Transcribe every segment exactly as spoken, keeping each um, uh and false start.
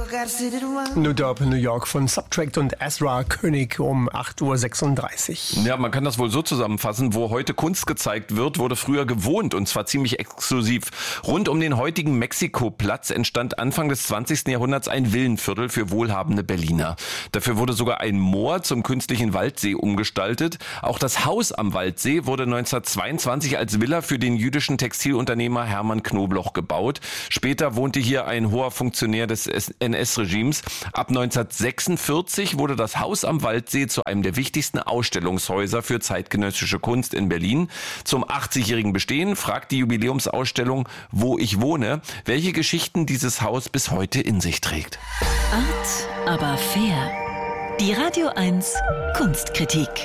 New Dorp, New York von Subtract und Ezra König um acht Uhr sechsunddreißig. Ja, man kann das wohl so zusammenfassen, wo heute Kunst gezeigt wird, wurde früher gewohnt und zwar ziemlich exklusiv. Rund um den heutigen Mexikoplatz entstand Anfang des zwanzigsten Jahrhunderts ein Villenviertel für wohlhabende Berliner. Dafür wurde sogar ein Moor zum künstlichen Waldsee umgestaltet. Auch das Haus am Waldsee wurde neunzehnhundertzweiundzwanzig als Villa für den jüdischen Textilunternehmer Hermann Knobloch gebaut. Später wohnte hier ein hoher Funktionär des N S-Regimes. Ab neunzehnhundertsechsundvierzig wurde das Haus am Waldsee zu einem der wichtigsten Ausstellungshäuser für zeitgenössische Kunst in Berlin. Zum achtzigjährigen Bestehen fragt die Jubiläumsausstellung Wo ich wohne, welche Geschichten dieses Haus bis heute in sich trägt. Art, aber fair. Die Radio eins Kunstkritik.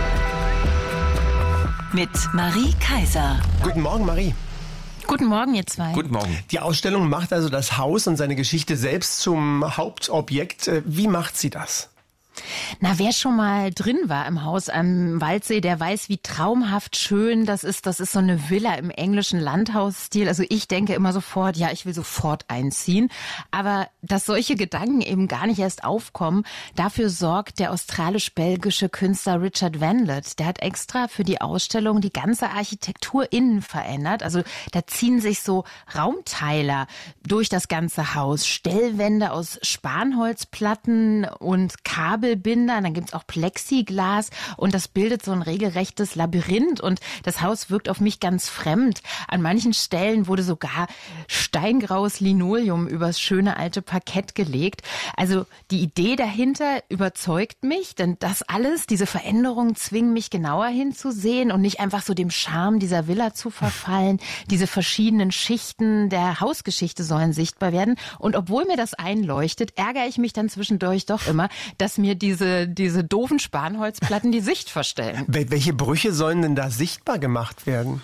Mit Marie Kaiser. Guten Morgen, Marie. Guten Morgen, ihr zwei. Guten Morgen. Die Ausstellung macht also das Haus und seine Geschichte selbst zum Hauptobjekt. Wie macht sie das? Na, wer schon mal drin war im Haus am Waldsee, der weiß, wie traumhaft schön das ist. Das ist so eine Villa im englischen Landhausstil. Also ich denke immer sofort, ja, ich will sofort einziehen. Aber dass solche Gedanken eben gar nicht erst aufkommen, dafür sorgt der australisch-belgische Künstler Richard Vanlett. Der hat extra für die Ausstellung die ganze Architektur innen verändert. Also da ziehen sich so Raumteiler durch das ganze Haus. Stellwände aus Spanholzplatten und Kabel. Kabelbinder, dann gibt's auch Plexiglas und das bildet so ein regelrechtes Labyrinth und das Haus wirkt auf mich ganz fremd. An manchen Stellen wurde sogar steingraues Linoleum übers schöne alte Parkett gelegt. Also die Idee dahinter überzeugt mich, denn das alles, diese Veränderungen zwingen mich genauer hinzusehen und nicht einfach so dem Charme dieser Villa zu verfallen. Diese verschiedenen Schichten der Hausgeschichte sollen sichtbar werden und obwohl mir das einleuchtet, ärgere ich mich dann zwischendurch doch immer, dass mir diese, diese doofen Spanholzplatten die Sicht verstellen. Welche Brüche sollen denn da sichtbar gemacht werden?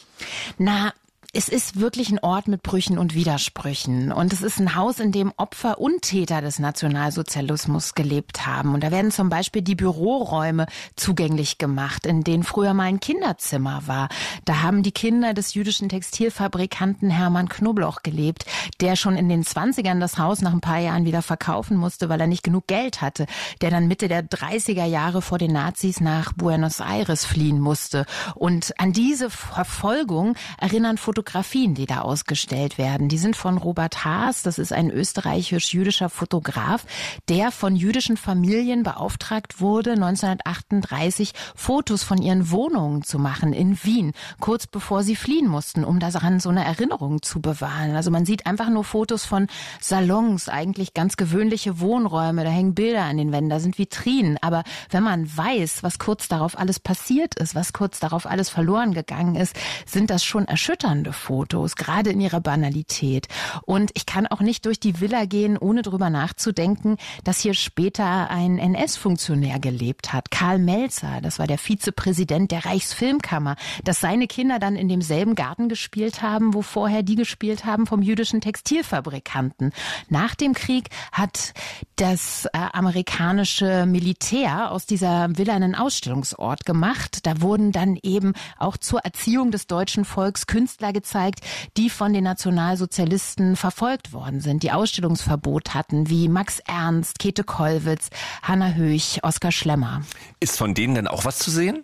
Na, es ist wirklich ein Ort mit Brüchen und Widersprüchen. Und es ist ein Haus, in dem Opfer und Täter des Nationalsozialismus gelebt haben. Und da werden zum Beispiel die Büroräume zugänglich gemacht, in denen früher mal ein Kinderzimmer war. Da haben die Kinder des jüdischen Textilfabrikanten Hermann Knobloch gelebt, der schon in den zwanzigern das Haus nach ein paar Jahren wieder verkaufen musste, weil er nicht genug Geld hatte, der dann Mitte der dreißiger Jahre vor den Nazis nach Buenos Aires fliehen musste. Und an diese Verfolgung erinnern Fotografien, die da ausgestellt werden. Die sind von Robert Haas, das ist ein österreichisch-jüdischer Fotograf, der von jüdischen Familien beauftragt wurde, neunzehnhundertachtunddreißig Fotos von ihren Wohnungen zu machen in Wien, kurz bevor sie fliehen mussten, um daran so eine Erinnerung zu bewahren. Also man sieht einfach nur Fotos von Salons, eigentlich ganz gewöhnliche Wohnräume, da hängen Bilder an den Wänden, da sind Vitrinen. Aber wenn man weiß, was kurz darauf alles passiert ist, was kurz darauf alles verloren gegangen ist, sind das schon erschütternde Fotos, gerade in ihrer Banalität. Und ich kann auch nicht durch die Villa gehen, ohne drüber nachzudenken, dass hier später ein N S-Funktionär gelebt hat. Karl Melzer, das war der Vizepräsident der Reichsfilmkammer, dass seine Kinder dann in demselben Garten gespielt haben, wo vorher die gespielt haben vom jüdischen Textilfabrikanten. Nach dem Krieg hat das äh, amerikanische Militär aus dieser Villa einen Ausstellungsort gemacht. Da wurden dann eben auch zur Erziehung des deutschen Volks Künstler gezeigt, die von den Nationalsozialisten verfolgt worden sind, die Ausstellungsverbot hatten, wie Max Ernst, Käthe Kollwitz, Hanna Höch, Oskar Schlemmer. Ist von denen denn auch was zu sehen?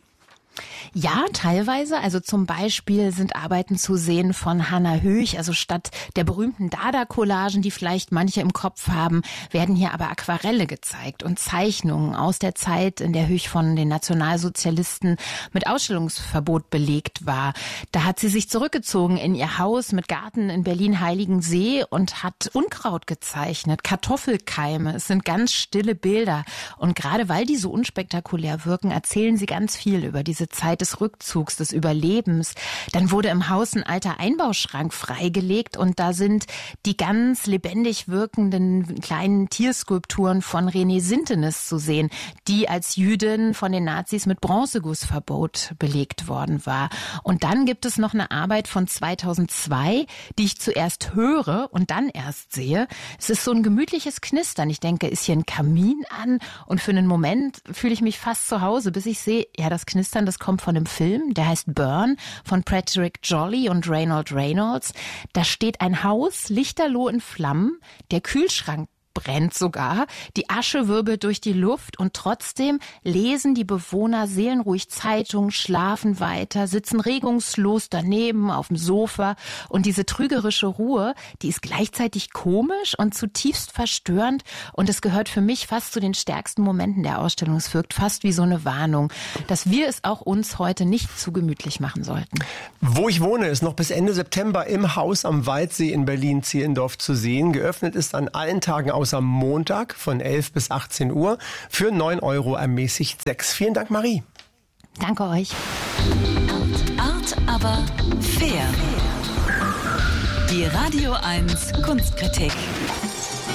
Ja, teilweise. Also zum Beispiel sind Arbeiten zu sehen von Hanna Höch. Also statt der berühmten Dada-Collagen, die vielleicht manche im Kopf haben, werden hier aber Aquarelle gezeigt und Zeichnungen aus der Zeit, in der Höch von den Nationalsozialisten mit Ausstellungsverbot belegt war. Da hat sie sich zurückgezogen in ihr Haus mit Garten in Berlin-Heiligensee und hat Unkraut gezeichnet, Kartoffelkeime. Es sind ganz stille Bilder. Und gerade weil die so unspektakulär wirken, erzählen sie ganz viel über diese Zeit des Rückzugs, des Überlebens. Dann wurde im Haus ein alter Einbauschrank freigelegt und da sind die ganz lebendig wirkenden kleinen Tierskulpturen von René Sintenis zu sehen, die als Jüdin von den Nazis mit Bronzegussverbot belegt worden war. Und dann gibt es noch eine Arbeit von zweitausendzwei, die ich zuerst höre und dann erst sehe. Es ist so ein gemütliches Knistern. Ich denke, ist hier ein Kamin an? Und für einen Moment fühle ich mich fast zu Hause, bis ich sehe, ja, das Knistern, das kommt von einem Film, der heißt Burn, von Patrick Jolly und Reynold Reynolds. Da steht ein Haus, lichterloh in Flammen, der Kühlschrank brennt sogar. Die Asche wirbelt durch die Luft und trotzdem lesen die Bewohner seelenruhig Zeitung, schlafen weiter, sitzen regungslos daneben auf dem Sofa. Und diese trügerische Ruhe, die ist gleichzeitig komisch und zutiefst verstörend. Und es gehört für mich fast zu den stärksten Momenten der Ausstellung. Es wirkt fast wie so eine Warnung, dass wir es auch uns heute nicht zu gemütlich machen sollten. Wo ich wohne, ist noch bis Ende September im Haus am Waldsee in Berlin-Zehlendorf zu sehen. Geöffnet ist an allen Tagen außer Montag von elf bis achtzehn Uhr für neun Euro ermäßigt sechs. Vielen Dank, Marie. Danke euch. Art, aber fair. Die Radio eins Kunstkritik.